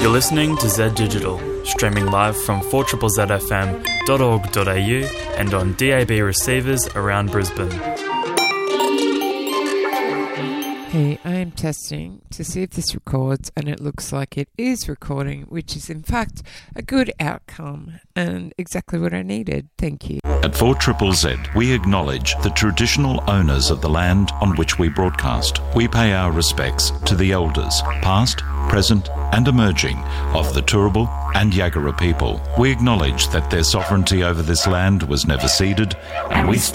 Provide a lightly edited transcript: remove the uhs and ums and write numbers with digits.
You're listening to Z Digital, streaming live from 4ZZFM.org.au and on DAB receivers around Brisbane. Hey, I am testing to see if this records, and it looks like it is recording, which is in fact a good outcome and exactly what I needed. Thank you. At 4ZZZ, we acknowledge the traditional owners of the land on which we broadcast. We pay our respects to the elders, past, present and emerging, of the Turrbal and Yagara people. We acknowledge that their sovereignty over this land was never ceded, and we